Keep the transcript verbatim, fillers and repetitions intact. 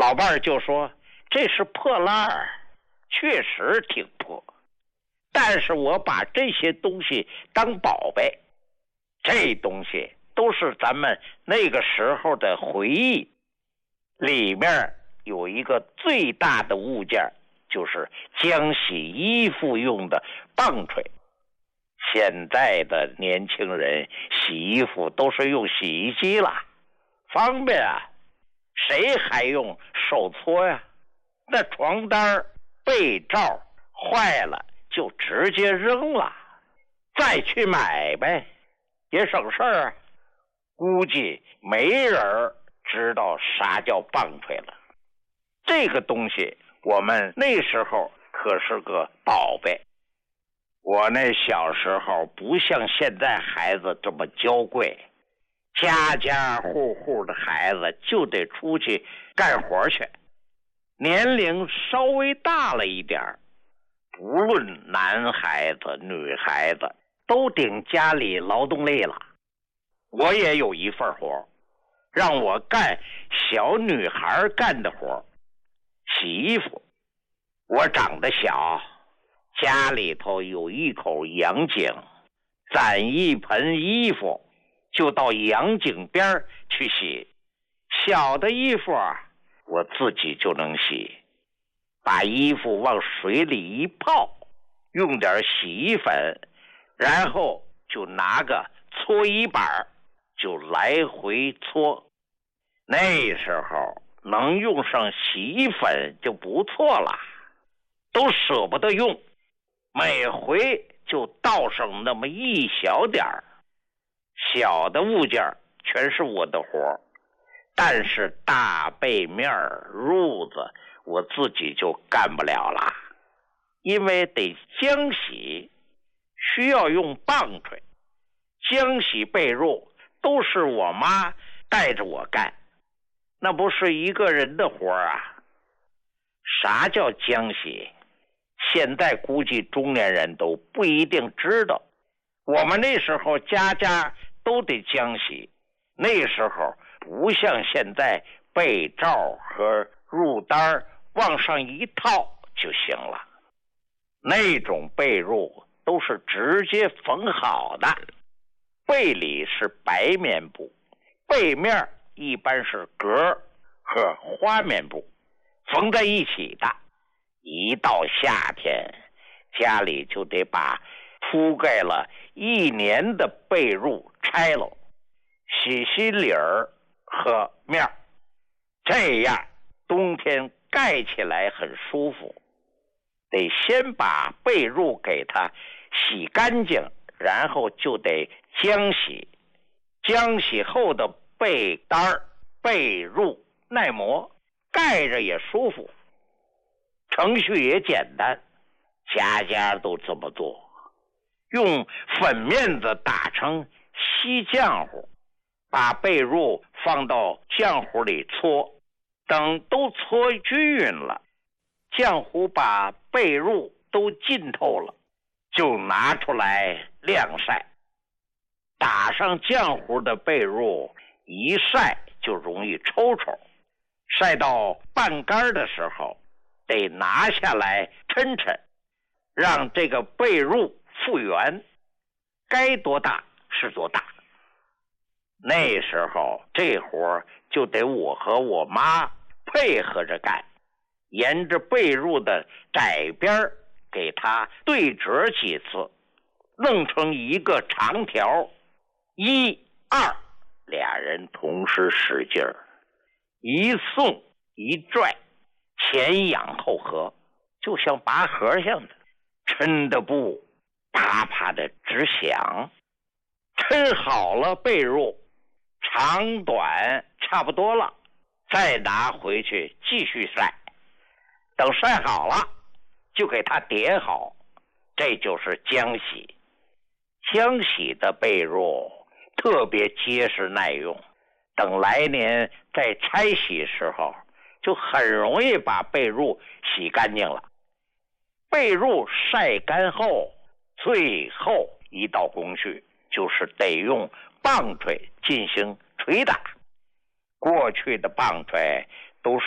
老伴儿就说这是破烂儿，确实挺破，但是我把这些东西当宝贝，这东西都是咱们那个时候的回忆，里面有一个最大的物件，就是浆洗衣服用的棒槌。现在的年轻人洗衣服都是用洗衣机了，方便啊，谁还用手搓呀？那床单被罩坏了就直接扔了，再去买呗，也省事儿啊。估计没人知道啥叫棒槌了。这个东西我们那时候可是个宝贝。我那小时候不像现在孩子这么娇贵，家家户户的孩子就得出去干活去，年龄稍微大了一点，不论男孩子女孩子都顶家里劳动力了。我也有一份活，让我干小女孩干的活，洗衣服。我长得小，家里头有一口洋井，攒一盆衣服就到洋井边去洗。小的衣服我自己就能洗，把衣服往水里一泡，用点洗衣粉，然后就拿个搓衣板就来回搓。那时候能用上洗衣粉就不错了，都舍不得用，每回就倒上那么一小点儿。小的物件全是我的活，但是大背面褥子我自己就干不了了，因为得浆洗，需要用棒槌。浆洗被褥都是我妈带着我干，那不是一个人的活啊。啥叫浆洗？现在估计中年人都不一定知道，我们那时候家家都得浆洗，那时候不像现在被罩和褥单往上一套就行了，那种被褥都是直接缝好的，被里是白棉布，背面一般是格和花棉布缝在一起的。一到夏天，家里就得把铺盖了一年的被褥拆了，洗洗里儿和面，这样冬天盖起来很舒服。得先把被褥给它洗干净，然后就得浆洗。浆洗后的被单被褥耐磨，盖着也舒服，程序也简单，家家都这么做。用粉面子打成稀浆糊，把被褥放到浆糊里搓，等都搓均匀了，浆糊把被褥都浸透了，就拿出来晾晒。打上浆糊的被褥一晒就容易抽抽，晒到半干的时候得拿下来抻抻，让这个被褥复原，该多大是多大。那时候这活就得我和我妈配合着干，沿着被褥的窄边给它对折几次，弄成一个长条，一二俩人同时使劲儿，一送一拽，前仰后合，就像拔河像的，抻的布啪啪的直响。抻好了被褥，长短差不多了，再拿回去继续晒。等晒好了，就给它叠好，这就是浆洗。浆洗的被褥特别结实耐用，等来年在拆洗时候就很容易把被褥洗干净了。被褥晒干后，最后一道工序就是得用棒槌进行捶打。过去的棒槌